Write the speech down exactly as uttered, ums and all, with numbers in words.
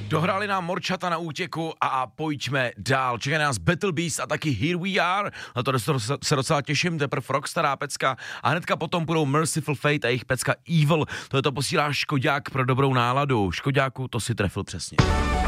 Dohráli nám Morčata na útěku a pojďme dál. Čeká nás Battle Beast a taky Here We Are. Na to se docela těším, teprve Rockstará pecka. A hnedka potom budou Merciful Fate a jejich pecka Evil. To je to posílá Škodák pro dobrou náladu. Škodáku, to si trefil přesně.